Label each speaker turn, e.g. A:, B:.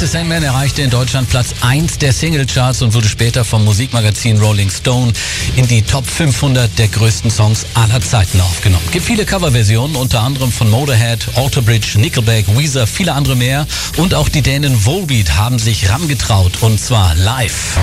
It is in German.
A: The Sandman erreichte in Deutschland Platz 1 der Singlecharts und wurde später vom Musikmagazin Rolling Stone in die Top 500 der größten Songs aller Zeiten aufgenommen. Gibt viele Coverversionen, unter anderem von Motorhead, Alter Bridge, Nickelback, Weezer, viele andere mehr. Und auch die Dänen Volbeat haben sich rangetraut, und zwar live.